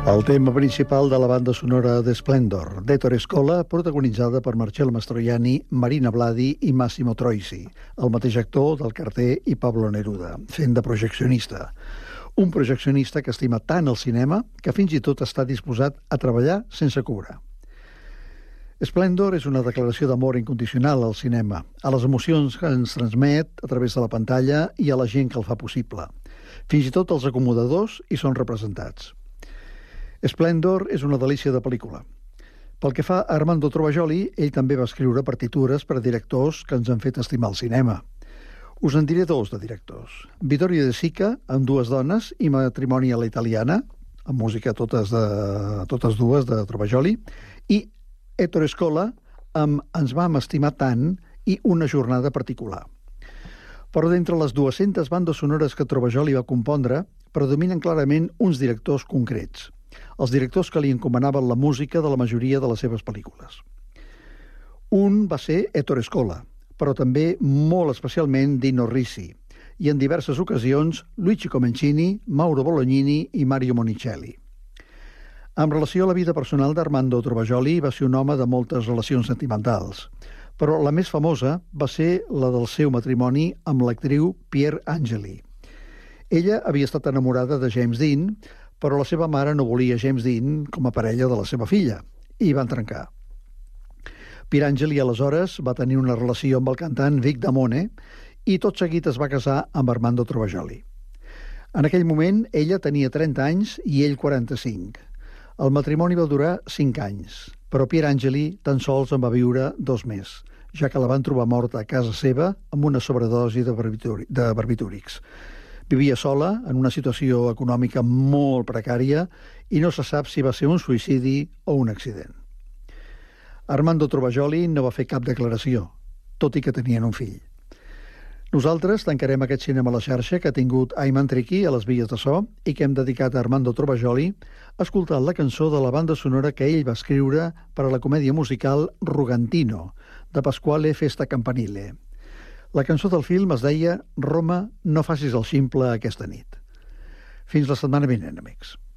El tema principal de la banda sonora de Splendor, d'Ettore Scola, protagonitzada per Marcello Mastroianni, Marina Bladi i Massimo Troisi, el mateix actor del Carter i Pablo Neruda, fent de projeccionista. Un projeccionista que estima tant el cinema que fins i tot està disposat a treballar sense cobrar. Splendor és una declaració d'amor incondicional al cinema, a les emocions que ens transmet a través de la pantalla i a la gent que el fa possible. Fins i tot els acomodadors hi són representats. Splendor és una delícia de pel·lícula. Pel que fa a Armando Trovajoli, ell també va escriure partitures per a directors que ens han fet estimar el cinema. Us en diré dos de directors. Vittorio De Sica, amb Dues dones i Matrimoni a la italiana, amb música totes dues de Trovajoli, i Ettore Scola, amb Ens vam estimar tant i Una jornada particular. Però d'entre les 200 bandes sonores que Trovajoli va compondre, predominen clarament uns directors concrets, els directors que li encomanaven la música de la majoria de les seves pel·lícules. Un va ser Ettore Scola, però també molt especialment Dino Risi, i en diverses ocasions Luigi Comencini, Mauro Bolognini i Mario Monicelli. En relació a la vida personal d'Armando Trovajoli, va ser un home de moltes relacions sentimentals, però la més famosa va ser la del seu matrimoni amb l'actriu Pier Angeli. Ella havia estat enamorada de James Dean, però la seva mare no volia James Dean com a parella de la seva filla, i van trencar. Pier Angeli, aleshores, va tenir una relació amb el cantant Vic Damone i tot seguit es va casar amb Armando Trovajoli. En aquell moment, ella tenia 30 anys i ell 45. El matrimoni va durar 5 anys, però Pier Angeli tan sols en va viure 2 més, ja que la van trobar morta a casa seva amb una sobredosi de barbitúrics. Vivia sola, en una situació econòmica molt precària, i no se sap si va ser un suïcidi o un accident. Armando Trovajoli no va fer cap declaració, tot i que tenien un fill. Nosaltres tancarem aquest cinema a la xarxa que ha tingut Ayman Triqui a les vies de so i que hem dedicat a Armando Trovajoli, escoltant la cançó de la banda sonora que ell va escriure per a la comèdia musical Rugantino, de Pasquale Festa Campanile. La cançó del film es deia Roma, no facis el ximple aquesta nit. Fins la setmana vinent, amics.